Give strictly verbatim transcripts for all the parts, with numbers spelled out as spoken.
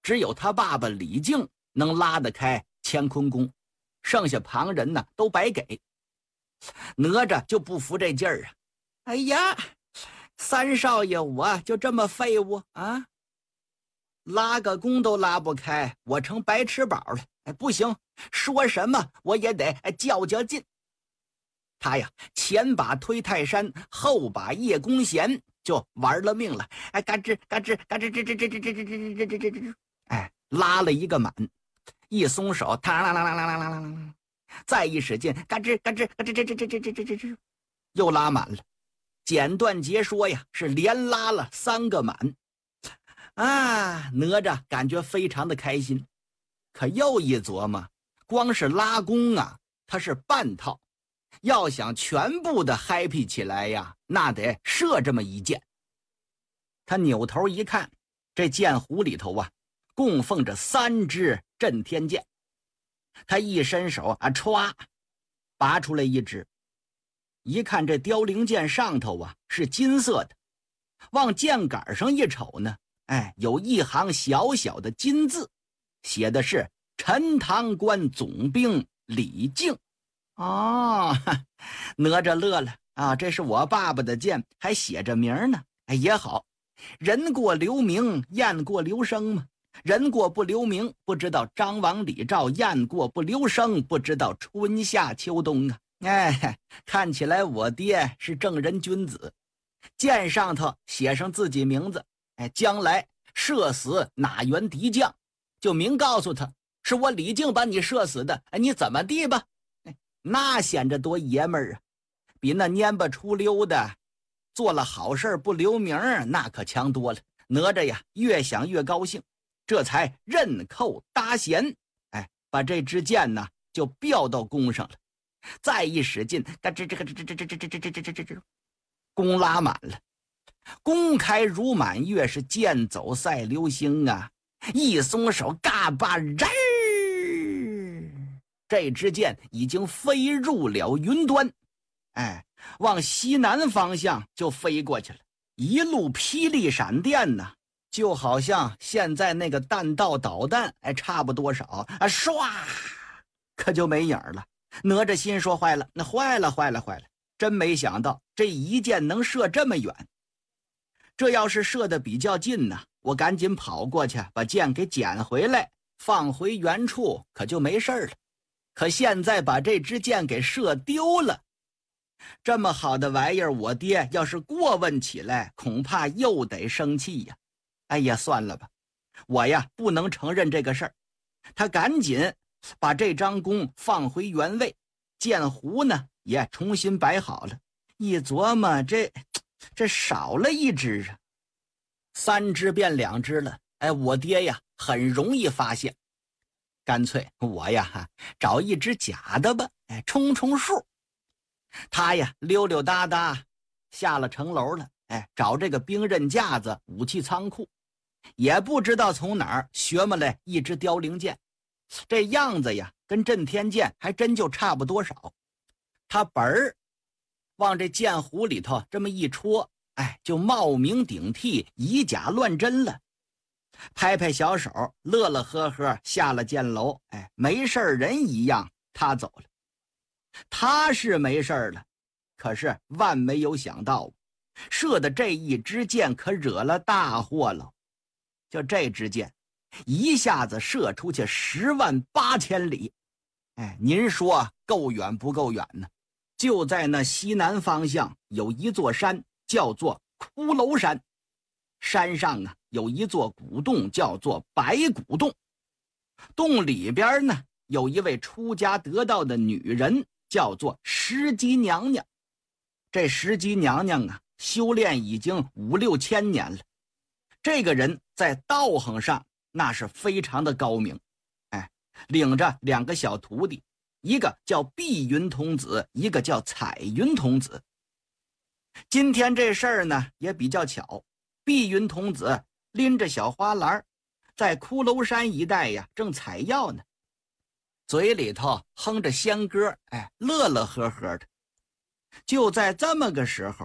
只有他爸爸李靖能拉得开乾坤宫，剩下旁人呢都白给。哪吒就不服这劲儿啊！哎呀，三少爷我就这么废物啊，拉个弓都拉不开，我成白吃饱了。哎，不行，说什么我也得较较劲。他呀，前把推泰山，后把叶公衔，就玩了命了。哎，嘎吱嘎吱嘎吱吱吱吱吱吱吱吱吱吱吱，哎，拉了一个满，一松手，哒啦啦啦啦啦啦啦啦，再一使劲，嘎吱嘎吱嘎吱吱吱吱吱吱吱吱，又拉满了。简短截说呀，是连拉了三个满。啊，哪吒感觉非常的开心，可又一琢磨，光是拉弓啊，它是半套。要想全部的 happy 起来呀，那得射这么一箭。他扭头一看，这箭壶里头啊，供奉着三支震天箭。他一伸手啊，歘，拔出来一支。一看这凋零箭上头啊是金色的，往箭杆上一瞅呢，哎，有一行小小的金字，写的是陈塘关总兵李靖。哦，哪吒乐了啊！这是我爸爸的剑，还写着名呢。哎，也好，人过留名，雁过留声嘛。人过不留名，不知道张王李赵；雁过不留声，不知道春夏秋冬啊。哎，看起来我爹是正人君子。剑上头写上自己名字，哎，将来射死哪员敌将，就明告诉他是我李靖把你射死的。哎，你怎么地吧？那显着多爷们儿啊，比那蔫巴出溜的做了好事不留名那可强多了。哪吒呀，越想越高兴，这才刃扣搭弦，哎，把这支箭呢就吊到弓上了。再一使劲，嘎吱吱嘎吱吱吱吱吱吱吱吱吱吱，弓拉满了。弓开如满月，是箭走赛流星啊！一松手，嘎巴人，这支箭已经飞入了云端，哎，往西南方向就飞过去了。一路霹雳闪电呢，就好像现在那个弹道导弹，哎，差不多少啊，唰，可就没影了。哪吒心说坏了，那坏了坏了坏了，真没想到这一箭能射这么远。这要是射得比较近呢，我赶紧跑过去把箭给捡回来，放回原处，可就没事了。可现在把这支箭给射丢了，这么好的玩意儿，我爹要是过问起来，恐怕又得生气呀。哎呀，算了吧，我呀不能承认这个事儿。他赶紧把这张弓放回原位，箭壶呢也重新摆好了。一琢磨，这这少了一只啊，三只变两只了。哎，我爹呀很容易发现。干脆我呀找一只假的吧，哎，充充数。他呀溜溜达达下了城楼了，哎，找这个兵刃架子、武器仓库，也不知道从哪儿学么来一支凋零箭，这样子呀跟震天箭还真就差不多少。他本儿往这箭壶里头这么一戳，哎，就冒名顶替，以假乱真了。拍拍小手，乐乐呵呵下了箭楼，哎，没事人一样，他走了。他是没事了，可是万没有想到，射的这一支箭可惹了大祸了。就这支箭，一下子射出去十万八千里，哎，您说够远不够远呢？就在那西南方向有一座山，叫做骷髅山。山上啊有一座古洞，叫做白骨洞。洞里边呢有一位出家得道的女人，叫做石矶娘娘。这石矶娘娘啊修炼已经五六千年了，这个人在道行上那是非常的高明，哎，领着两个小徒弟，一个叫碧云童子，一个叫彩云童子。今天这事儿呢也比较巧，碧云童子拎着小花篮，在骷髅山一带呀正采药呢，嘴里头哼着仙歌，哎，乐乐呵呵的。就在这么个时候，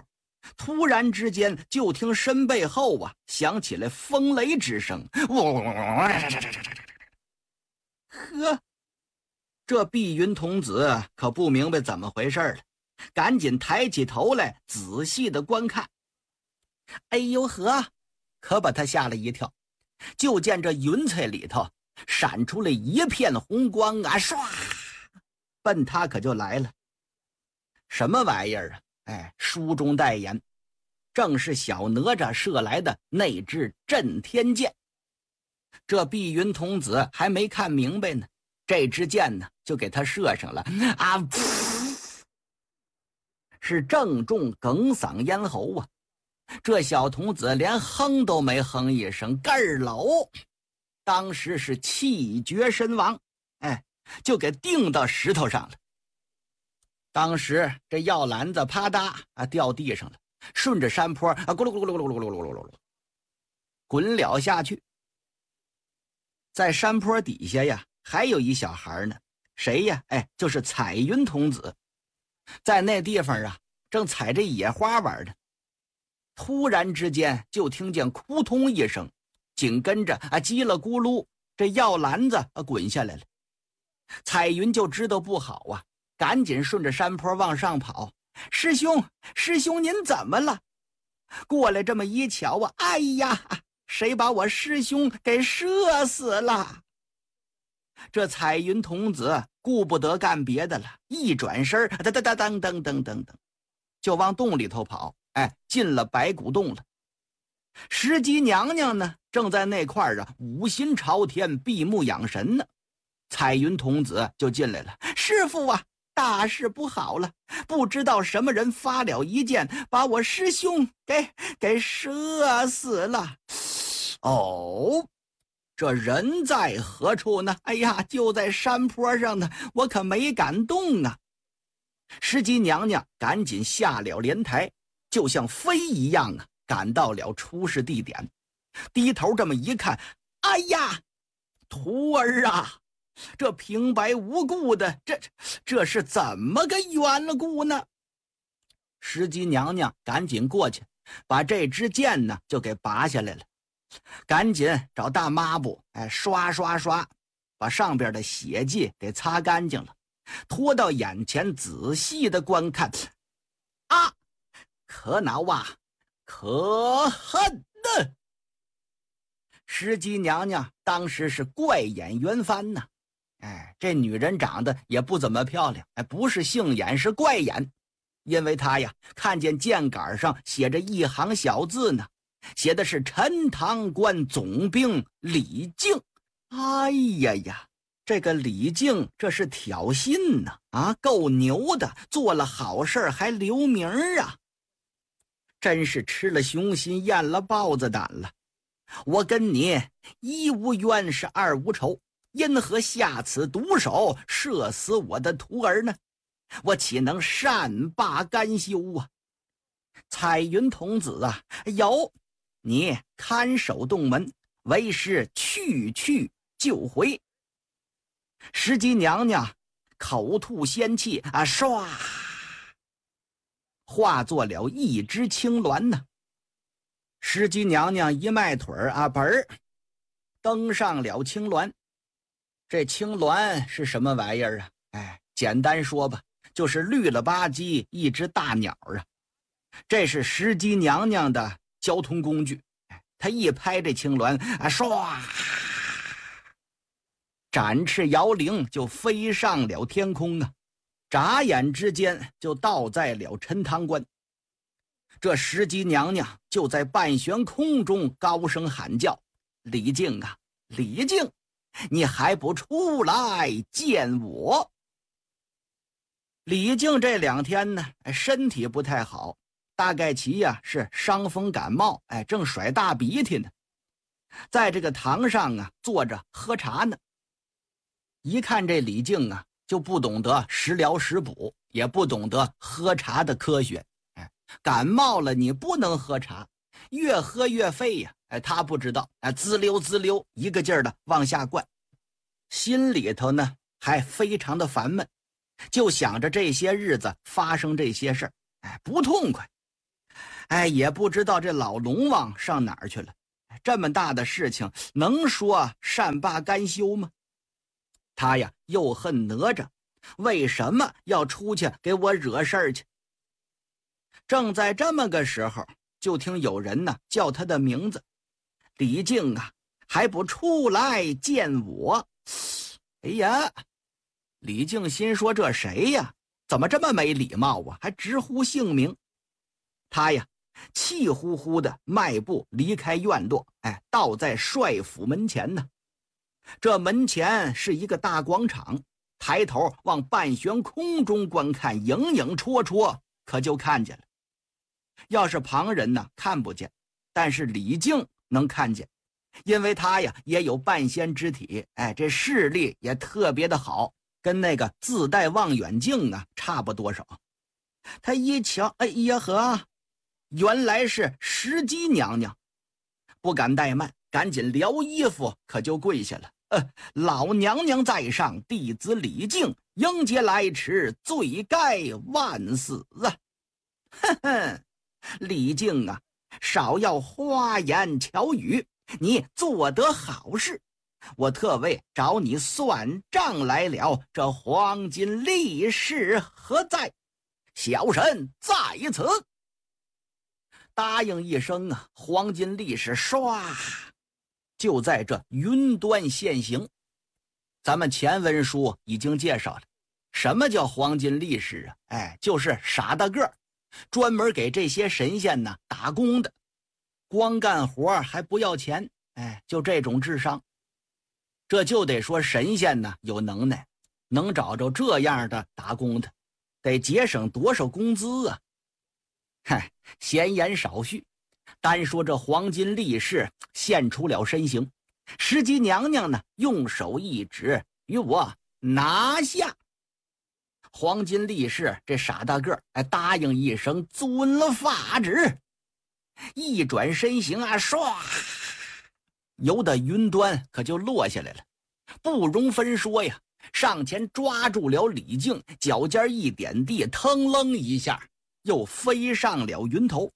突然之间，就听身背后啊响起来风雷之声。呵，这碧云童子可不明白怎么回事了，赶紧抬起头来仔细的观看。哎呦呵，可把他吓了一跳，就见这云彩里头闪出了一片红光啊，唰，奔他可就来了。什么玩意儿啊？哎，书中代言，正是小哪吒射来的那支震天箭。这碧云童子还没看明白呢，这支箭呢就给他射上了啊！噗，是正中哽嗓咽喉啊！这小童子连哼都没哼一声，咯儿喽，当时是气绝身亡，哎，就给钉到石头上了。当时这药篮子啪嗒啊掉地上了，顺着山坡啊咕噜咕噜咕噜咕噜咕噜咕噜咕噜滚了下去。在山坡底下呀，还有一小孩呢，谁呀？哎，就是彩云童子，在那地方啊，正采着野花玩呢。突然之间，就听见扑通一声，紧跟着啊叽了咕噜，这药篮子啊滚下来了。彩云就知道不好啊，赶紧顺着山坡往上跑。师兄，师兄您怎么了？过来这么一瞧啊，哎呀，谁把我师兄给射死了？这彩云童子顾不得干别的了，一转身，噔噔噔噔噔噔噔噔，就往洞里头跑。哎，进了白骨洞了。石矶娘娘呢，正在那块儿啊，五心朝天，闭目养神呢。彩云童子就进来了，师父啊，大事不好了！不知道什么人发了一箭，把我师兄给给射死了。哦，这人在何处呢？哎呀，就在山坡上呢，我可没敢动啊。石矶娘娘赶紧下了莲台，就像飞一样啊，赶到了出事地点，低头这么一看，哎呀，徒儿啊，这平白无故的，这这是怎么个缘故呢？石矶娘娘赶紧过去，把这支箭呢就给拔下来了，赶紧找大抹布，哎，刷刷刷，把上边的血迹给擦干净了，拖到眼前仔细的观看。啊！可恼啊，可恨呢！石矶娘娘当时是怪眼圆翻呐，哎，这女人长得也不怎么漂亮，哎，不是杏眼是怪眼，因为她呀看见箭杆上写着一行小字呢，写的是陈塘关总兵李靖。哎呀呀，这个李靖这是挑衅呢，啊，够牛的，做了好事还留名啊！真是吃了雄心咽了豹子胆了。我跟你一无冤是二无仇，因何下此毒手射死我的徒儿呢？我岂能善罢甘休啊？彩云童子啊，有你看守洞门，为师去去就回。石矶娘娘口吐仙气啊，唰，化作了一只青鸾呢。石矶娘娘一迈腿儿啊，本儿登上了青鸾。这青鸾是什么玩意儿啊？哎，简单说吧，就是绿了吧唧一只大鸟啊。这是石矶娘娘的交通工具。她一拍这青鸾啊，唰，展翅摇铃就飞上了天空啊。眨眼之间就到在了陈塘关。这石矶娘娘就在半悬空中高声喊叫：李靖啊，李靖，你还不出来见我？李靖这两天呢，身体不太好，大概其呀、啊、是伤风感冒，哎，正甩大鼻涕呢，在这个堂上啊坐着喝茶呢。一看这李靖啊，就不懂得食疗食补，也不懂得喝茶的科学。哎，感冒了你不能喝茶，越喝越废呀。哎，他不知道，哎，滋溜滋溜一个劲儿的往下灌，心里头呢还非常的烦闷，就想着这些日子发生这些事儿，哎，不痛快。 哎，也不知道这老龙王上哪儿去了。这么大的事情，能说善罢甘休吗？他呀，又恨哪吒，为什么要出去给我惹事儿去？正在这么个时候，就听有人呢叫他的名字：“李靖啊，还不出来见我？”哎呀，李靖心说：“这谁呀？怎么这么没礼貌啊？还直呼姓名？”他呀，气呼呼的迈步离开院落，哎，到在帅府门前呢。这门前是一个大广场，抬头往半悬空中观看，影影绰绰，可就看见了。要是旁人呢，看不见，但是李靖能看见，因为他呀也有半仙之体，哎，这视力也特别的好，跟那个自带望远镜啊差不多少。他一瞧，哎呀呵，原来是石矶娘娘，不敢怠慢，赶紧撩衣服，可就跪下了。呃，老娘娘在上，弟子李靖迎接来迟，罪该万死啊！哼哼，李靖啊，少要花言巧语，你做得好事，我特为找你算账来了。这黄金利是何在？小神在此。答应一声啊，黄金利是唰就在这云端现形。咱们前文书已经介绍了，什么叫黄金力士啊？哎，就是傻大个，专门给这些神仙呢打工的，光干活还不要钱，哎，就这种智商。这就得说神仙呢有能耐，能找着这样的打工的，得节省多少工资啊？嗨，闲言少叙，单说这黄金力士现出了身形，石矶娘娘呢用手一指，与我拿下。黄金力士这傻大个哎，答应一声，遵了法旨，一转身形啊，唰，由得云端可就落下来了。不容分说呀，上前抓住了李靖，脚尖一点地，腾楞一下又飞上了云头。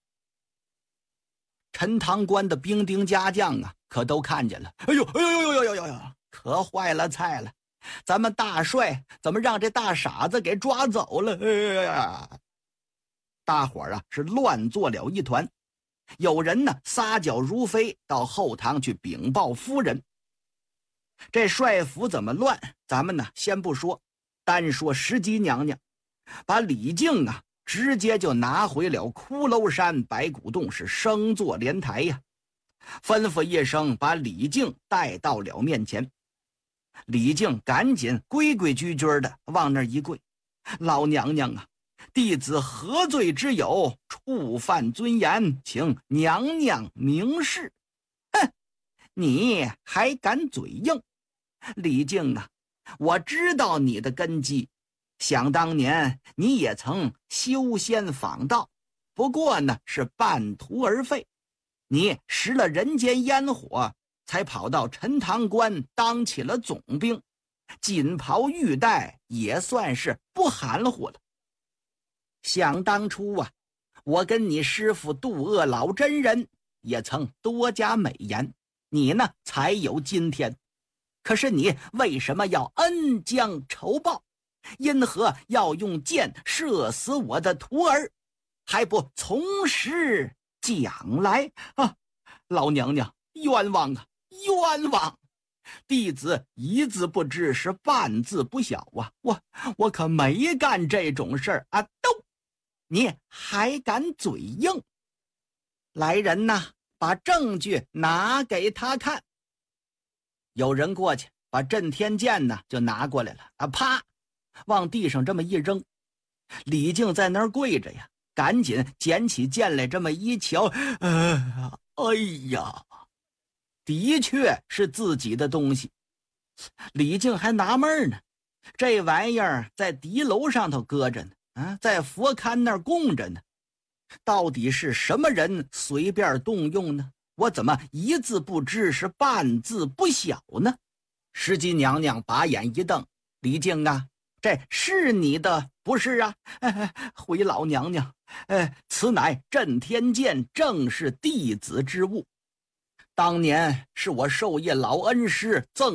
陈塘关的兵丁家将啊，可都看见了。哎呦哎呦呦呦呦呦呦，可坏了菜了！咱们大帅怎么让这大傻子给抓走了？哎呀！大伙儿啊是乱作了一团，有人呢撒脚如飞到后堂去禀报夫人。这帅府怎么乱，咱们呢先不说，单说石矶娘娘把李靖啊直接就拿回了骷髅山白骨洞，是升坐莲台呀，吩咐一声，把李靖带到了面前。李靖赶紧规规矩矩的往那儿一跪：“老娘娘啊，弟子何罪之有，触犯尊严，请娘娘明示。”哼，你还敢嘴硬？李靖啊，我知道你的根基。想当年你也曾修仙访道，不过呢是半途而废。你食了人间烟火，才跑到陈塘关当起了总兵，锦袍玉带也算是不含糊了。想当初啊，我跟你师父渡恶老真人也曾多加美言，你呢才有今天。可是你为什么要恩将仇报？因何要用箭射死我的徒儿，还不从实讲来啊？老娘娘冤枉啊，冤枉！弟子一字不知，是半字不晓啊！我我可没干这种事儿啊！都，你还敢嘴硬？来人呐，把证据拿给他看。有人过去把震天剑呢就拿过来了啊！啪，往地上这么一扔。李靖在那儿跪着呀，赶紧捡起剑来，这么一瞧，呃，哎呀，的确是自己的东西。李靖还纳闷呢，这玩意儿在敌楼上头搁着呢，啊，在佛龛那儿供着呢，到底是什么人随便动用呢？我怎么一字不知，是半字不晓呢？石矶娘娘把眼一瞪：“李靖啊， 这是你的不是啊？哎，回老娘娘，哎，此乃震天剑，正是弟子之物。当年是我授业老恩师赠